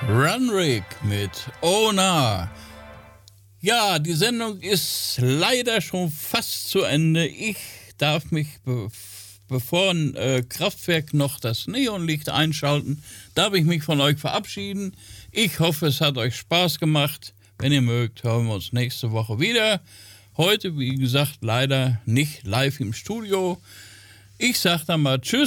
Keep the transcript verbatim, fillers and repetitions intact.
Runrig mit Ona. Ja, die Sendung ist leider schon fast zu Ende. Ich darf mich, be bevor ein äh, Kraftwerk noch das Neonlicht einschalten, darf ich mich von euch verabschieden. Ich hoffe, es hat euch Spaß gemacht. Wenn ihr mögt, hören wir uns nächste Woche wieder. Heute, wie gesagt, leider nicht live im Studio. Ich sag dann mal Tschüss.